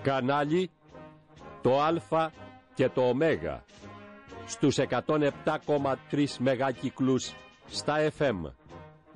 Κανάλι το Α και το Ω στους 107,3 μεγάκυκλους στα FM.